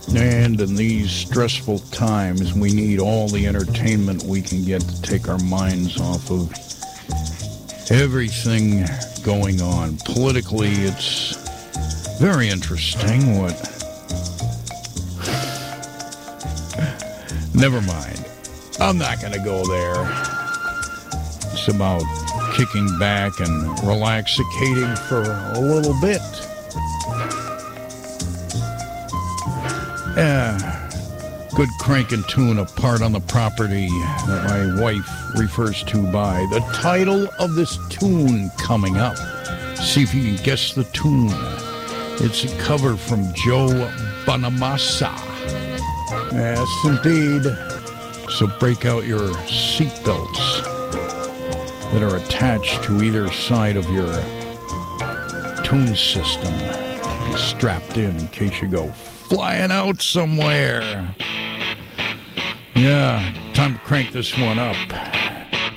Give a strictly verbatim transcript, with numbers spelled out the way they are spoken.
And in these stressful times, we need all the entertainment we can get to take our minds off of everything going on. Politically, it's very interesting what... Never mind. I'm not going to go there. It's about kicking back and relaxicating for a little bit. Yeah, good cranking tune apart on the property that my wife refers to by the title of this tune coming up. See if you can guess the tune. It's a cover from Joe Bonamassa. Yes, indeed. So break out your seatbelts that are attached to either side of your tune system. Be strapped in in case you go flying out somewhere. Yeah, time to crank this one up.